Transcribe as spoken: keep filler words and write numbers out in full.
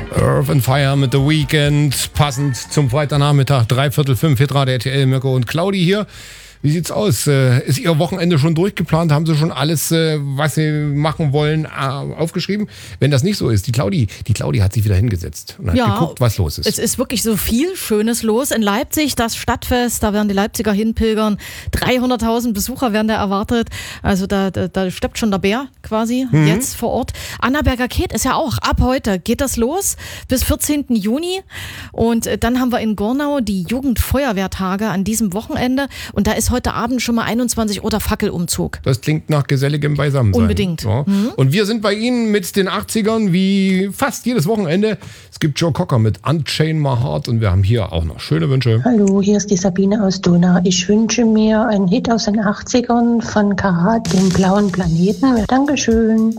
Earth and Fire mit The Weeknd, passend zum Freitagnachmittag, dreiviertel fünf, Hitradio R T L, Mirko und Claudi hier. Wie sieht's aus? Ist Ihr Wochenende schon durchgeplant? Haben Sie schon alles, was Sie machen wollen, aufgeschrieben? Wenn das nicht so ist, die Claudi, die Claudi hat sich wieder hingesetzt und hat ja, geguckt, was los ist. Es ist wirklich so viel Schönes los. In Leipzig, das Stadtfest, da werden die Leipziger hinpilgern. dreihunderttausend Besucher werden da erwartet. Also da, da, da steppt schon der Bär quasi mhm. jetzt vor Ort. Annaberger Ket ist ja auch. Ab heute geht das los bis vierzehnten Juni. Und dann haben wir in Gornau die Jugendfeuerwehrtage an diesem Wochenende. Und da ist heute Abend schon mal einundzwanzig Uhr der Fackelumzug. Das klingt nach geselligem Beisammensein. Unbedingt. Ja. Mhm. Und wir sind bei Ihnen mit den achtzigern wie fast jedes Wochenende. Es gibt Joe Cocker mit Unchain My Heart und wir haben hier auch noch schöne Wünsche. Hallo, hier ist die Sabine aus Donau. Ich wünsche mir einen Hit aus den achtzigern von Karat, den blauen Planeten. Dankeschön.